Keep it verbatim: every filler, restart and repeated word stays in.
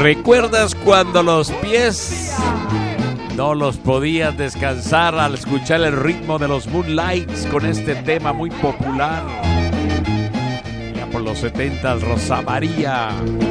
¿Recuerdas cuando los pies no los podías descansar al escuchar el ritmo de los Moonlights con este tema muy popular? Ya por los setentas, Rosa María.